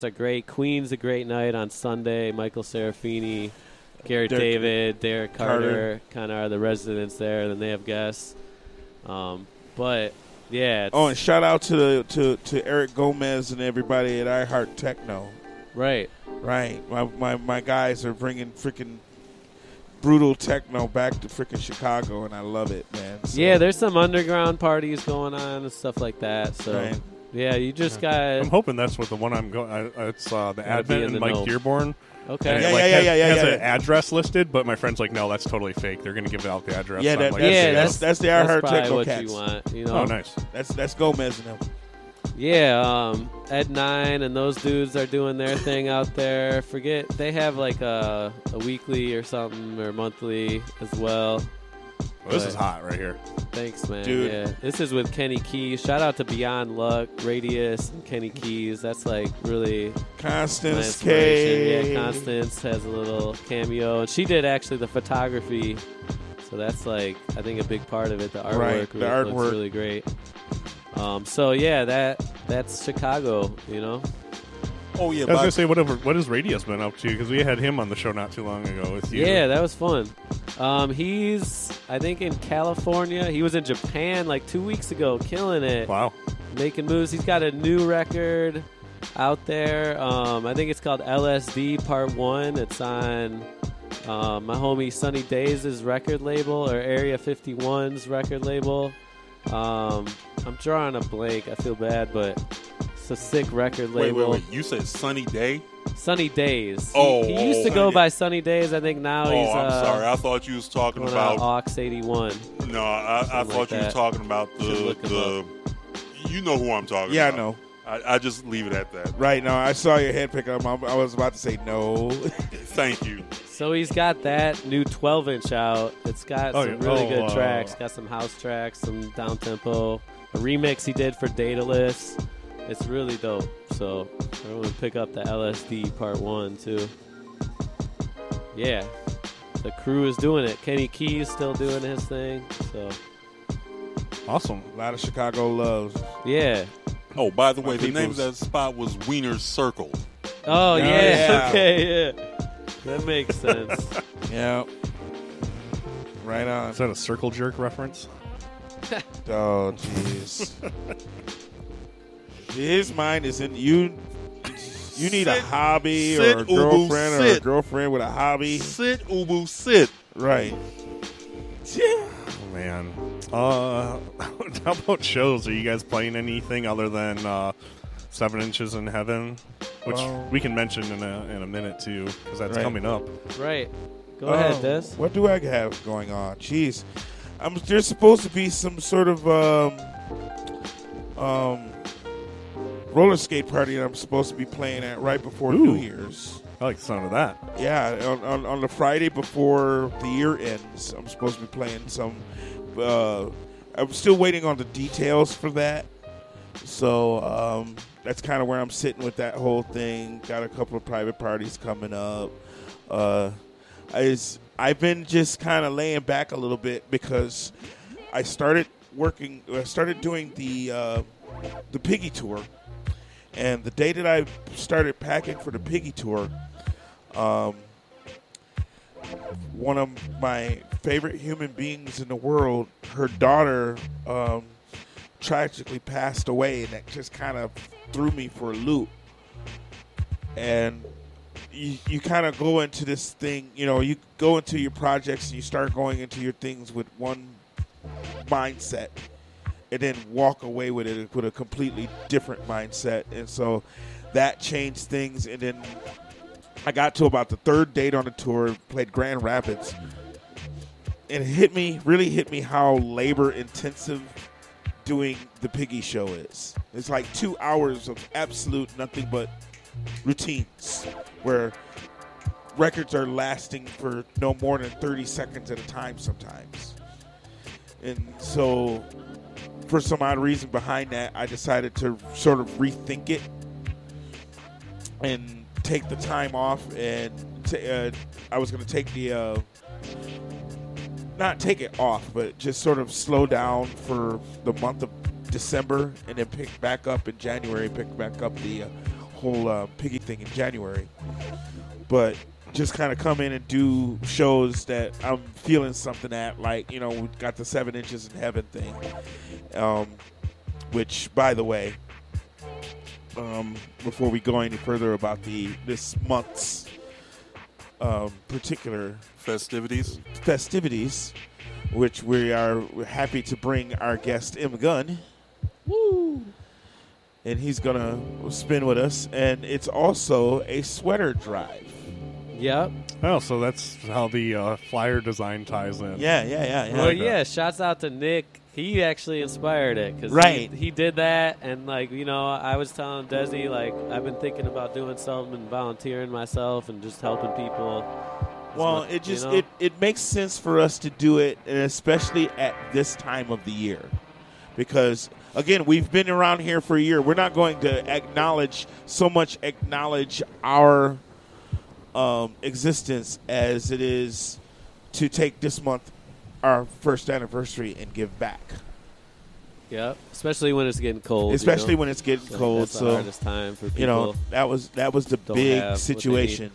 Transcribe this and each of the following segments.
a great. Queen's a great night on Sunday. Michael Serafini, Garrett David, Derek Carter kind of are the residents there. Then they have guests. But yeah. And shout out to Eric Gomez and everybody at iHeart Techno. Right. My guys are bringing freaking brutal techno back to freaking Chicago, and I love it, man. So, yeah, there's some underground parties going on and stuff like that. So. Right. Yeah, you just got. I'm hoping that's what the one I'm going. It's the Advent and Mike Dearborn. Okay. It has an address listed, but my friend's like, no, that's totally fake. They're going to give out the address. Yeah, that's the iHeart Techno what cats. you want. You know? Oh, nice. That's Gomez and them. Yeah, Ed 9 and those dudes are doing their thing out there. Forget they have like a weekly or something or monthly as well. Well, this is hot right here. Thanks, man. Dude. Yeah, this is with Kenny Keys. Shout out to Beyond Luck, Radius, and Kenny Keys. That's like really Constance K. Yeah, Constance has a little cameo, and she did actually the photography. So that's like I think a big part of it. The artwork, Right, the artwork looks really great. So yeah, that's Chicago. You know. Oh yeah, I was gonna say what has Radius been up to, because we had him on the show not too long ago with you. Yeah, that was fun. He's I think in California. He was in Japan like 2 weeks ago, killing it. Wow, making moves. He's got a new record out there. I think it's called LSD Part 1. It's on my homie Sunny Days' record label, or Area 51's record label. I'm drawing a blank. I feel bad, but it's a sick record label. Wait. You said Sunny Day? Sunny Days. Oh, he used to go by Sunny Days. I think now he's. I'm sorry. I thought you was talking about Aux 81. No, I thought you were talking about the. You know who I'm talking about. Yeah, I know. I just leave it at that. Right. No, I saw your head pick up. I was about to say no. Thank you. So he's got that new 12-inch out. It's got some really good tracks. Got some house tracks, some down-tempo. A remix he did for Daedalus. It's really dope. So everyone pick up the LSD Part 1, too. Yeah. The crew is doing it. Kenny Keys still doing his thing. So awesome. A lot of Chicago love. Yeah. Oh, by the way, the name of that spot was Wiener's Circle. Oh, yeah. Okay, yeah. That makes sense. Yeah. Right on. Is that a Circle Jerk reference? Oh, jeez. His mind is in you. You need a hobby or a girlfriend or a girlfriend with a hobby. Sit, Ubu, sit. Right. Oh, man. How about shows? Are you guys playing anything other than 7 Inches in Heaven? Which we can mention in a minute, too, because that's coming up. Right. Go ahead, Des. What do I have going on? Jeez. There's supposed to be some sort of roller skate party that I'm supposed to be playing at right before New Year's. I like the sound of that. Yeah, on the Friday before the year ends, I'm supposed to be playing some. I'm still waiting on the details for that. So that's kind of where I'm sitting with that whole thing. Got a couple of private parties coming up. I've been just kind of laying back a little bit because I started doing the Piggy Tour. And the day that I started packing for the Piggy Tour, one of my favorite human beings in the world, her daughter tragically passed away, and that just kind of threw me for a loop. And you kind of go into this thing, you go into your projects and you start going into your things with one mindset and then walk away with it with a completely different mindset. And so that changed things. And then I got to about the third date on the tour, played Grand Rapids. And it really hit me how labor intensive doing the Piggy show is. It's like 2 hours of absolute nothing but routines where records are lasting for no more than 30 seconds at a time sometimes. And so for some odd reason behind that, I decided to sort of rethink it and take the time off. And I was going to take not take it off, but just sort of slow down for the month of December and then pick back up in January, pick back up the whole Piggy thing in January. But just kind of come in and do shows that I'm feeling something at, like, you know, we got the 7 Inches in Heaven thing, which, by the way, before we go any further about this month's particular festivities, which we're happy to bring our guest M Gun. Woo! And he's gonna spin with us, and it's also a sweater drive. Yep. Oh, so that's how the flyer design ties in. Yeah. Well, yeah. Shouts out to Nick. He actually inspired it because he did that, and like, you know, I was telling Desi, like, I've been thinking about doing something and volunteering myself and just helping people. Well, it just it makes sense for us to do it, and especially at this time of the year, because again, we've been around here for a year. We're not going to acknowledge our existence as it is to take this month, our first anniversary, and give back. Yep, especially when it's getting cold. Especially when it's getting cold. That's the hardest time for people. You know, that was the big situation.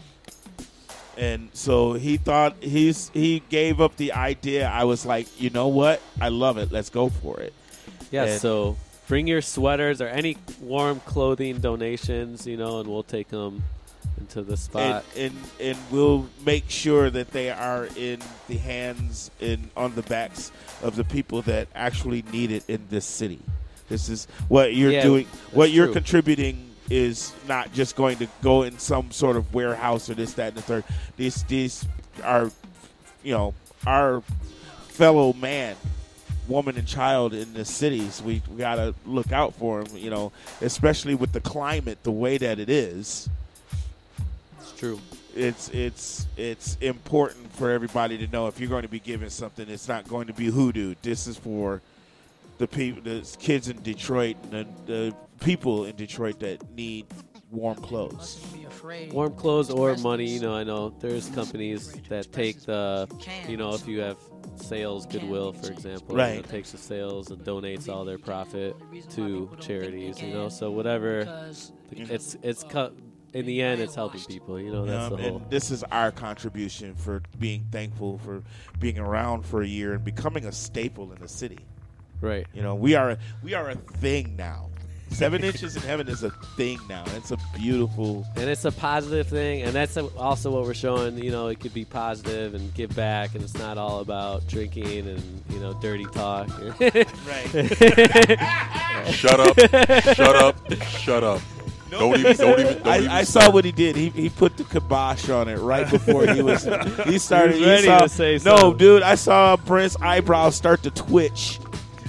And so he thought he gave up the idea. I was like, you know what? I love it. Let's go for it. Yeah. So bring your sweaters or any warm clothing donations, you know, and we'll take them into the spot, and we'll make sure that they are in the hands and on the backs of the people that actually need it in this city. This is what you're doing. What you're contributing is not just going to go in some sort of warehouse or this, that, and the third. These are, you know, our fellow man, woman, and child in the cities. We got to look out for them, you know, especially with the climate the way that it is. True. It's important for everybody to know if you're going to be giving something, it's not going to be hoodoo. This is for the people, the kids in Detroit, and the people in Detroit that need warm clothes. Warm clothes or money. You know, I know there's companies that take the, you know, if you have sales, Goodwill, for example, right, you know, takes the sales and donates all their profit to charities. You know, so whatever, in the end, it's helping people. You know, that's the whole. And this is our contribution for being thankful for being around for a year and becoming a staple in the city. Right. You know, we are a thing now. 7 Inches in Heaven is a thing now. It's a beautiful, and it's a positive thing, and that's also what we're showing. You know, it could be positive and give back, and it's not all about drinking and, you know, dirty talk. Right. Shut up. No, I saw what he did. He put the kibosh on it right before he started. He was ready to say something. No, dude, I saw Brent's eyebrows start to twitch.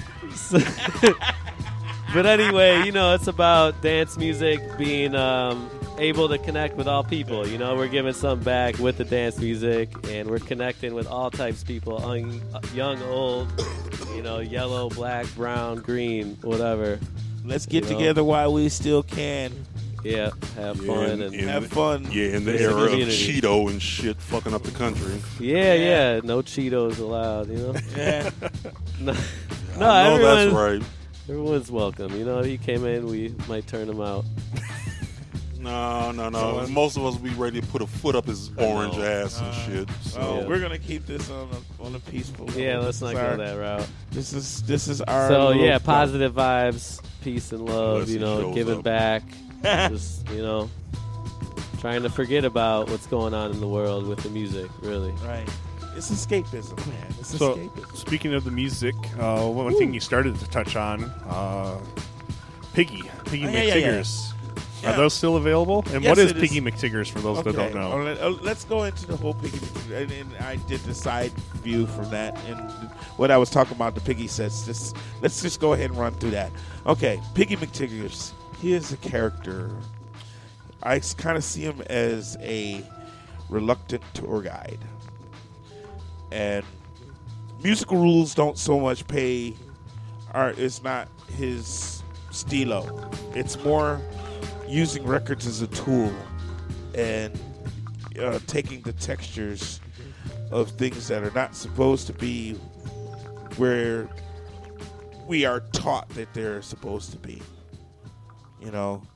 But anyway, you know, it's about dance music being able to connect with all people. You know, we're giving some back with the dance music, and we're connecting with all types of people, young, old, you know, yellow, black, brown, green, whatever. Let's get together while we still can. Yeah, have fun. Have fun. Yeah, in the era of Cheeto and shit fucking up the country. Yeah. No Cheetos allowed, you know? Yeah. No, that's right. Everyone's welcome. You know, if he came in, we might turn him out. No. Most of us will be ready to put a foot up his orange ass and shit. So we're gonna keep this on a peaceful. Yeah, let's not go that route. This is our. So yeah, positive vibes, peace and love. You know, giving back. Just, you know, trying to forget about what's going on in the world with the music. Really, right. It's escapism, man. It's escapism. Speaking of the music, one thing you started to touch on, Piggy McTiggers. Yeah. Are those still available? And yes, what is Piggy McTiggers for those that don't know? Let's go into the whole Piggy McTiggers. And I did the side view from that. And what I was talking about, the Piggy sets. Let's just go ahead and run through that. Okay, Piggy McTiggers. He is a character. I kind of see him as a reluctant tour guide. And musical rules don't so much pay. It's not his stilo. It's more using records as a tool and taking the textures of things that are not supposed to be where we are taught that they're supposed to be. You know,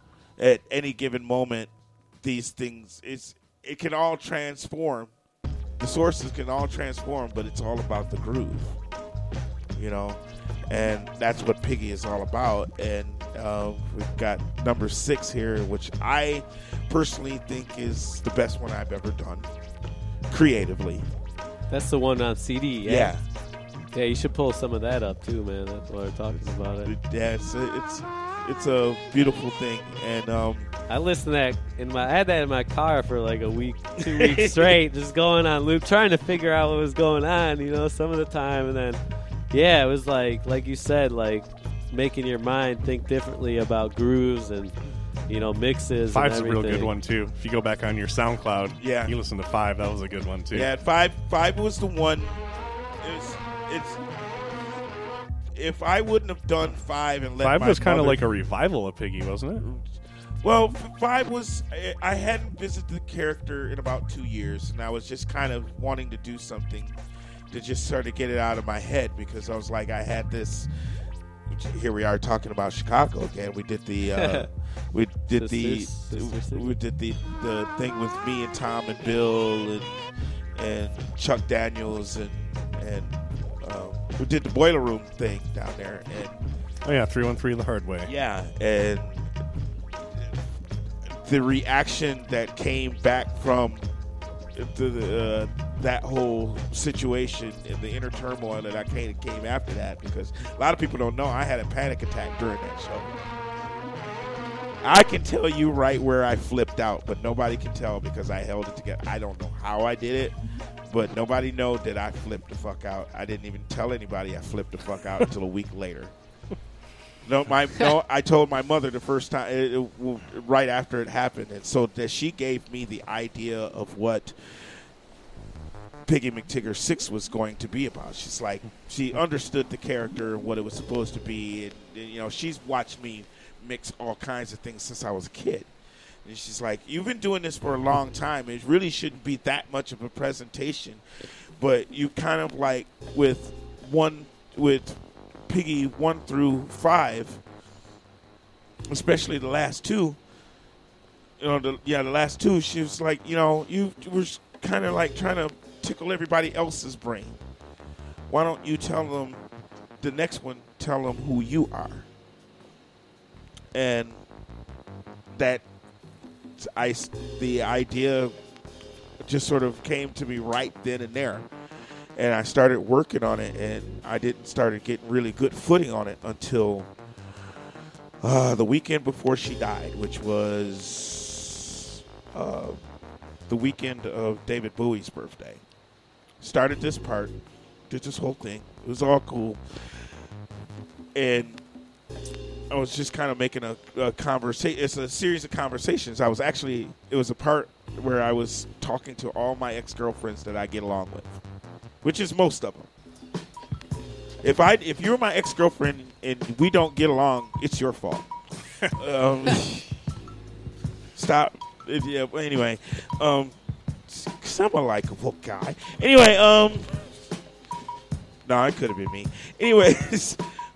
at any given moment, these things, it can all transform. The sources can all transform, but it's all about the groove, you know, and that's what Piggy is all about. And we've got number 6 here, which I personally think is the best one I've ever done creatively. That's the one on CD. Yeah. Yeah, you should pull some of that up too, man. That's why we're talking about it. Yeah, it's a beautiful thing, and I listened to that I had that in my car for like a week, 2 weeks straight, just going on loop, trying to figure out what was going on, you know, some of the time, and then, yeah, it was like you said, like making your mind think differently about grooves and, you know, mixes. 5's and a real good one too. If you go back on your SoundCloud, yeah, you listen to 5. That was a good one too. Yeah, 5 was the one. If I wouldn't have done 5 and let 5 my was kind of mother, like a revival of Piggy, wasn't it? Well, 5 was, I hadn't visited the character in about 2 years, and I was just kind of wanting to do something to just sort of get it out of my head, because I was like, I had this. Here we are talking about Chicago again. We did the we did the thing with me and Tom and Bill and Chuck Daniels and we did the Boiler Room thing down there. And oh yeah, 313 the hard way. Yeah, and the reaction that came back from that whole situation and the inner turmoil that came after that, because a lot of people don't know I had a panic attack during that show. I can tell you right where I flipped out, but nobody can tell because I held it together. I don't know how I did it, but nobody knows that I flipped the fuck out. I didn't even tell anybody I flipped the fuck out until a week later. I told my mother the first time, right after it happened, and so that she gave me the idea of what Piggy McTigger 6 was going to be about. She's like, she understood the character, what it was supposed to be, and you know, she's watched me mix all kinds of things since I was a kid. And she's like, you've been doing this for a long time. It really shouldn't be that much of a presentation, but you kind of like with Piggy 1 through 5, especially the last 2. You know, the last 2. She was like, you know, you were kind of like trying to tickle everybody else's brain. Why don't you tell them the next one? Tell them who you are. And the idea just sort of came to me right then and there. And I started working on it, and I didn't start getting really good footing on it until the weekend before she died, which was the weekend of David Bowie's birthday. Started this part, did this whole thing. It was all cool. And I was just kind of making a conversation. It's a series of conversations. It was a part where I was talking to all my ex-girlfriends that I get along with, which is most of them. If you're my ex-girlfriend and we don't get along, it's your fault. Stop. Yeah, anyway, because I'm a likable guy. Anyway, no, it could have been me. Anyways,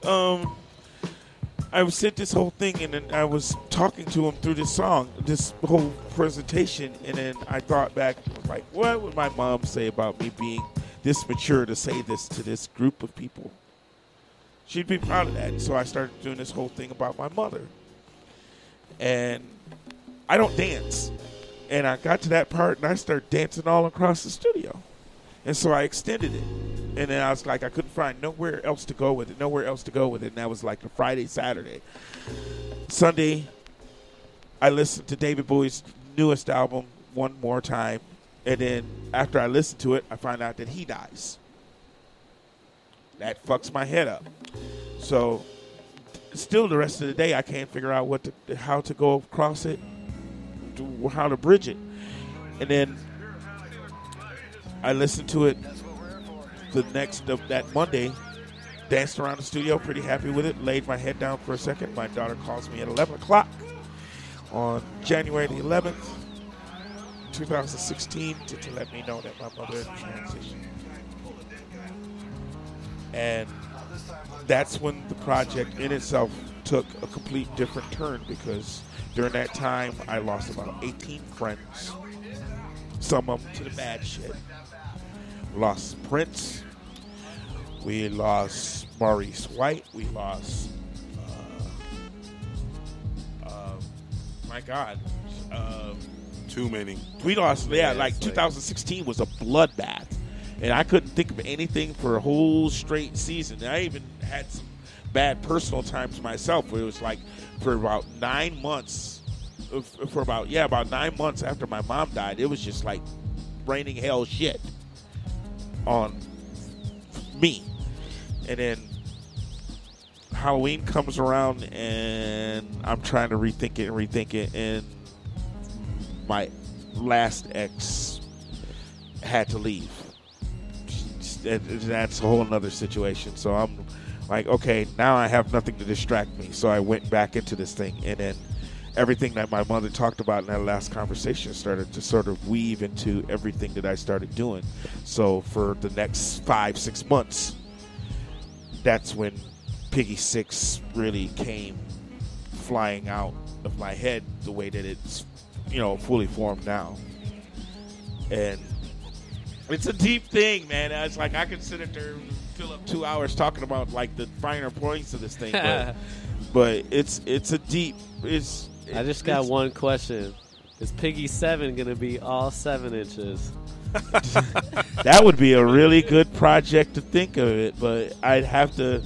I sent this whole thing, and then I was talking to him through this song, this whole presentation, and then I thought back, like, what would my mom say about me being this mature to say this to this group of people? She'd be proud of that. And so I started doing this whole thing about my mother. And I don't dance. And I got to that part, and I started dancing all across the studio. And so I extended it. And then I was like, I couldn't find nowhere else to go with it. And that was like a Friday, Saturday. Sunday, I listened to David Bowie's newest album one more time. And then after I listened to it, I find out that he dies. That fucks my head up. So still the rest of the day, I can't figure out how to go across it, how to bridge it. And then I listened to it that Monday, danced around the studio, pretty happy with it, laid my head down for a second. My daughter calls me at 11 o'clock on January the 11th, 2016, to let me know that my mother had transitioned. And that's when the project in itself took a complete different turn because during that time I lost about 18 friends. Some of them to the bad shit. We lost Prince. We lost Maurice White. We lost, my God. Too many. We lost, like 2016 was a bloodbath. And I couldn't think of anything for a whole straight season. And I even had some bad personal times myself where it was like for about 9 months, about 9 months after my mom died, it was just like raining hell shit on me. And then Halloween comes around and I'm trying to rethink it, and my last ex had to leave. That's a whole nother situation. So I'm like, okay, now I have nothing to distract me. So I went back into this thing, and then everything that my mother talked about in that last conversation started to sort of weave into everything that I started doing. So for the next 5-6 months, that's when Piggy 6 really came flying out of my head the way that it's, fully formed now. And it's a deep thing, man. It's like I could sit there and fill up 2 hours talking about like the finer points of this thing, but it's a deep. I just got one question: is Piggy 7 gonna be all 7 inches? That would be a really good project to think of it, but I'd have to.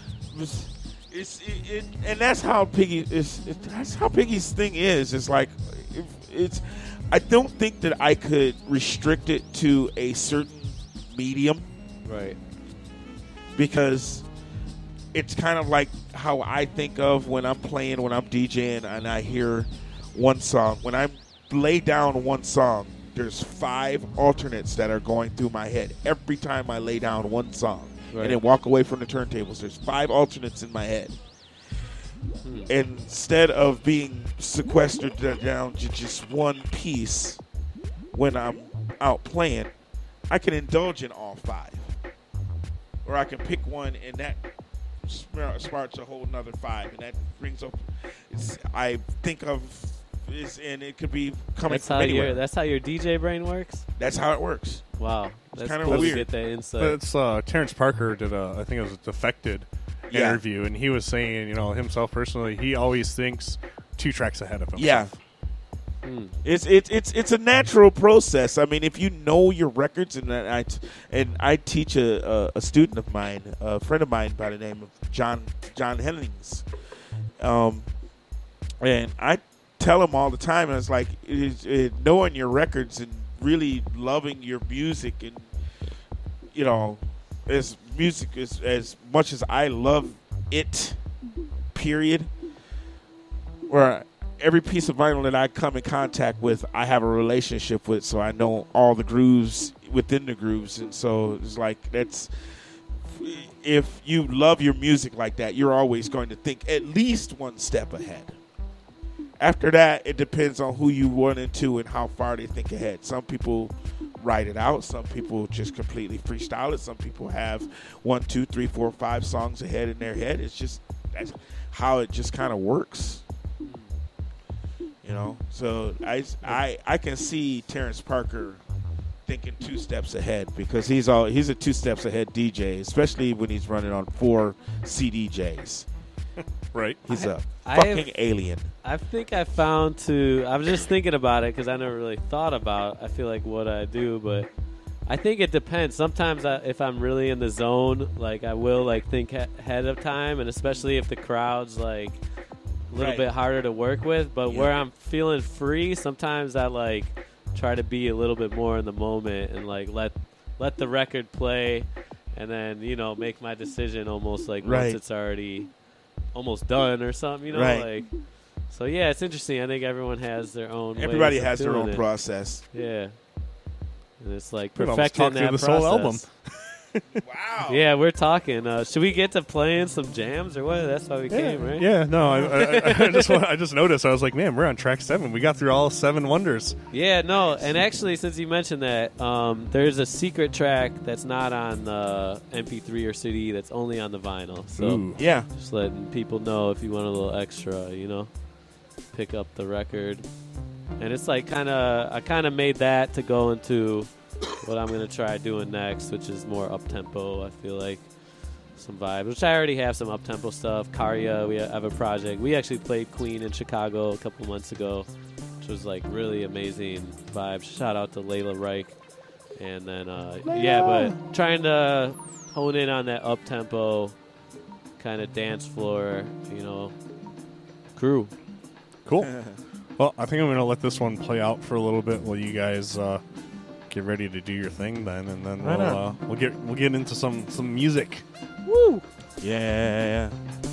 And that's how Piggy is. That's how Piggy's thing is. It's like it's. I don't think that I could restrict it to a certain medium. Right. Because it's kind of like how I think of when I'm playing, when I'm DJing, and I hear one song. When I lay down one song, there's 5 alternates that are going through my head every time I lay down one song. Right. And then walk away from the turntables. There's 5 alternates in my head. Instead of being sequestered down to just one piece when I'm out playing, I can indulge in all 5. Or I can pick one and that sparks a whole nother 5. And that brings up, I think of, and it could be coming from anywhere. That's how your DJ brain works? That's how it works. Wow. That's kind of cool weird. To get that insight. It's Terrence Parker did I think it was a Defected interview, and he was saying, himself personally, he always thinks 2 tracks ahead of himself. Yeah. It's a natural process. I mean, if you know your records, and I teach a student of mine, a friend of mine by the name of John Hennings, and I tell him all the time, and it's like knowing your records and really loving your music, and as music is as much as I love it, period. Where every piece of vinyl that I come in contact with, I have a relationship with, so I know all the grooves within the grooves, and so it's like that's. If you love your music like that, you're always going to think at least one step ahead. After that, it depends on who you run into and how far they think ahead. Some people write it out. Some people just completely freestyle it. Some people have 1, 2, 3, 4, 5 songs ahead in their head. It's just that's how it just kind of works. So I can see Terrence Parker thinking 2 steps ahead because he's a 2 steps ahead DJ, especially when he's running on 4 CDJs. Right. He's a fucking alien. I think I found I was just thinking about it because I never really thought about, I feel like, what I do, but I think it depends. Sometimes if I'm really in the zone, like I will like think ahead of time, and especially if the crowd's like a little bit harder to work with, but where I'm feeling free, sometimes I like try to be a little bit more in the moment and like let the record play and then, make my decision almost like once it's already almost done or something, like. So yeah, it's interesting. I think everyone has their own. Everybody has their own process. Yeah, and it's like perfecting that this process. whole album. Wow. Yeah, we're talking. Should we get to playing some jams or what? That's why we came, right? Yeah, no, I just noticed. I was like, man, we're on track 7. We got through all 7 wonders. Yeah, no, and actually, since you mentioned that, there's a secret track that's not on the MP3 or CD that's only on the vinyl. So Ooh. Yeah. just letting people know if you want a little extra, pick up the record. And it's like I kind of made that to go into what I'm going to try doing next, which is more up-tempo, I feel like. Some vibes, which I already have some up-tempo stuff. Karya, we have a project. We actually played Queen in Chicago a couple months ago, which was like really amazing vibes. Shout out to Layla Reich. And then, but trying to hone in on that up-tempo kind of dance floor, crew. Cool. Well, I think I'm going to let this one play out for a little bit while you guys get ready to do your thing then, and then we'll get into some music. Woo! Yeah.